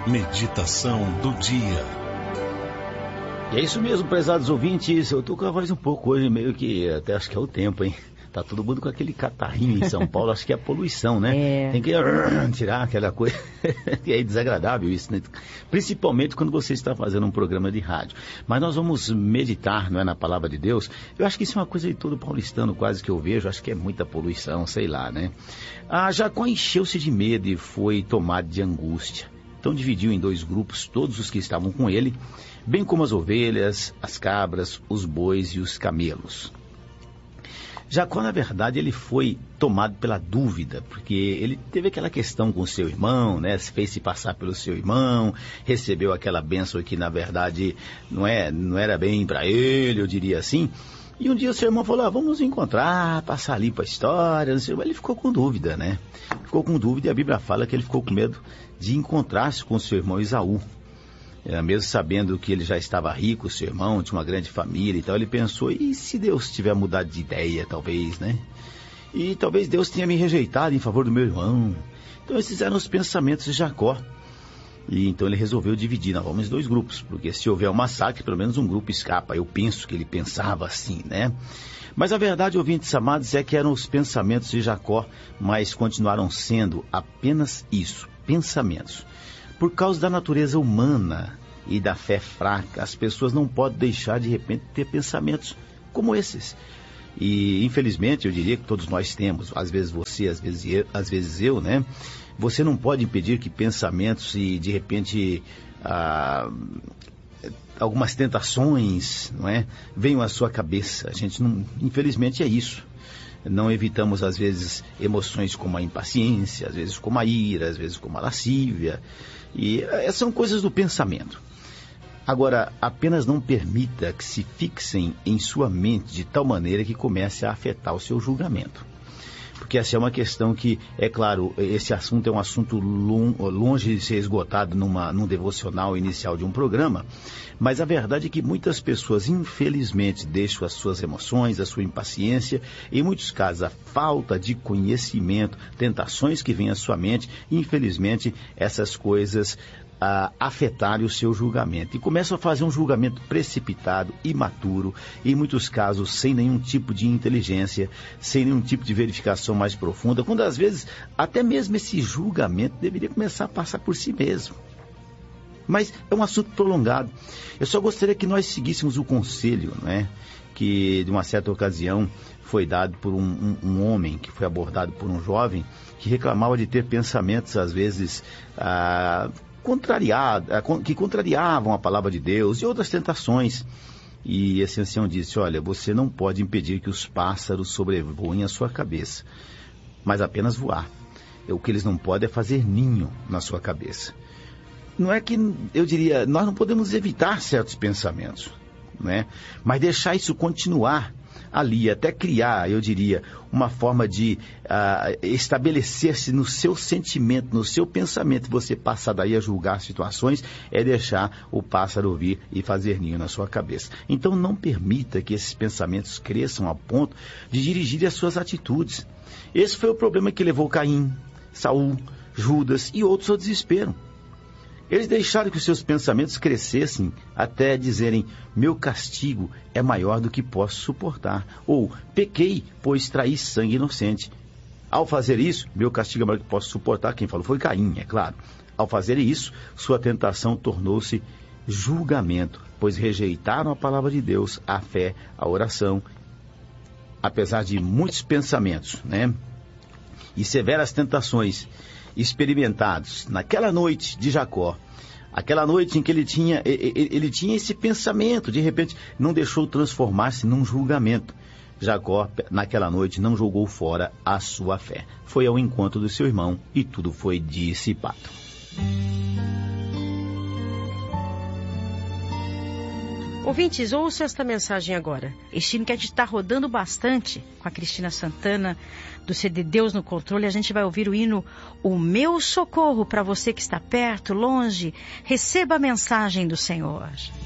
Meditação do dia. E é isso mesmo, prezados ouvintes. Eu tô com a voz um pouco hoje, meio que até acho que é o tempo, hein? Tá todo mundo com aquele catarrinho em São Paulo, acho que é a poluição, né? Tem que tirar aquela coisa. E é desagradável isso, né? Principalmente quando você está fazendo um programa de rádio. Mas nós vamos meditar, não é, na palavra de Deus. Eu acho que isso é uma coisa de todo paulistano, quase que eu vejo. Acho que é muita poluição, sei lá, né? Jacó encheu-se de medo e foi tomado de angústia. Então dividiu em 2 grupos todos os que estavam com ele, bem como as ovelhas, as cabras, os bois e os camelos. Jacó, na verdade, ele foi tomado pela dúvida, porque ele teve aquela questão com o seu irmão, né? Fez-se passar pelo seu irmão, recebeu aquela bênção que, na verdade, não era bem para ele, eu diria assim. E um dia o seu irmão falou, vamos nos encontrar, passar limpo a história, não sei. Ele ficou com dúvida, né? Ficou com dúvida e a Bíblia fala que ele ficou com medo de encontrar-se com o seu irmão Esaú. Mesmo sabendo que ele já estava rico, seu irmão, tinha uma grande família e tal, ele pensou, e se Deus tiver mudado de ideia, talvez, né? E talvez Deus tenha me rejeitado em favor do meu irmão. Então esses eram os pensamentos de Jacó. E então ele resolveu dividir, nós vamos em 2 grupos, porque se houver um massacre, pelo menos um grupo escapa. Eu penso que ele pensava assim, né? Mas a verdade, ouvintes amados, é que eram os pensamentos de Jacó, mas continuaram sendo apenas isso, pensamentos. Por causa da natureza humana e da fé fraca, as pessoas não podem deixar de repente ter pensamentos como esses. E infelizmente eu diria que todos nós temos, às vezes você, às vezes eu, né? Você não pode impedir que pensamentos e de repente algumas tentações, não é, venham à sua cabeça. A gente não, infelizmente é isso. Não evitamos, às vezes, emoções como a impaciência, às vezes como a ira, às vezes como a lascívia. E são coisas do pensamento. Agora, apenas não permita que se fixem em sua mente de tal maneira que comece a afetar o seu julgamento. Porque essa é uma questão que, é claro, esse assunto é um assunto longe de ser esgotado num devocional inicial de um programa, mas a verdade é que muitas pessoas, infelizmente, deixam as suas emoções, a sua impaciência, em muitos casos, a falta de conhecimento, tentações que vêm à sua mente, e, infelizmente, essas coisas afetarem o seu julgamento. E começam a fazer um julgamento precipitado, imaturo, e em muitos casos sem nenhum tipo de inteligência, sem nenhum tipo de verificação mais profunda, quando às vezes até mesmo esse julgamento deveria começar a passar por si mesmo. Mas é um assunto prolongado. Eu só gostaria que nós seguíssemos o conselho, não é? Que de uma certa ocasião foi dado por um homem que foi abordado por um jovem que reclamava de ter pensamentos às vezes que contrariavam a palavra de Deus e outras tentações. E esse ancião disse, olha, você não pode impedir que os pássaros sobrevoem a sua cabeça, mas apenas voar. O que eles não podem é fazer ninho na sua cabeça. Não é que, eu diria, nós não podemos evitar certos pensamentos, né? Mas deixar isso continuar ali, até criar, eu diria, uma forma de estabelecer-se no seu sentimento, no seu pensamento, você passar daí a julgar situações, é deixar o pássaro vir e fazer ninho na sua cabeça. Então não permita que esses pensamentos cresçam a ponto de dirigir as suas atitudes. Esse foi o problema que levou Caim, Saul, Judas e outros ao desespero. Eles deixaram que os seus pensamentos crescessem até dizerem, meu castigo é maior do que posso suportar. Ou, pequei, pois traí sangue inocente. Ao fazer isso, meu castigo é maior do que posso suportar. Quem falou foi Caim, é claro. Ao fazer isso, sua tentação tornou-se julgamento, pois rejeitaram a palavra de Deus, a fé, a oração, apesar de muitos pensamentos, né? E severas tentações experimentados naquela noite de Jacó, aquela noite em que ele tinha esse pensamento, de repente não deixou transformar-se num julgamento. Jacó, naquela noite, não jogou fora a sua fé. Foi ao encontro do seu irmão e tudo foi dissipado. Ouvintes, ouça esta mensagem agora. Estime que a gente está rodando bastante com a Cristina Santana, do CD Deus no Controle. A gente vai ouvir o hino O Meu Socorro para você que está perto, longe. Receba a mensagem do Senhor.